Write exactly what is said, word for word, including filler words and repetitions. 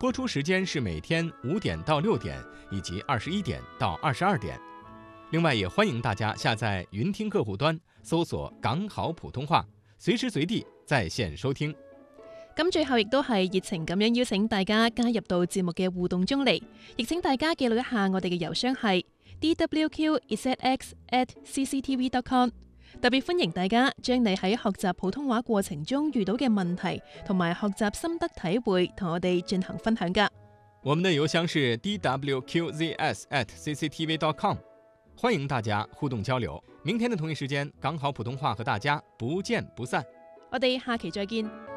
播出时间是每天五点到六点，以及二十一点到二十二點。另外，也歡迎大家下載雲聽客戶端，搜索港好普通話，隨時隨地在線收聽。 咁最後亦都係熱情咁樣邀請大家加入到節目嘅互動中嚟，亦請大家記錄一下我哋嘅郵箱係 d w q z x at c c t v dot com。特別歡迎大家將你喺學習普通話過程中遇到嘅問題同埋學習心得體會同我哋進行分享㗎。 我們的郵箱是 d w q z s at c c t v dot com， 歡迎大家互動交流。明天的同一時間，港好普通話和大家不見不散。 我哋下期再見。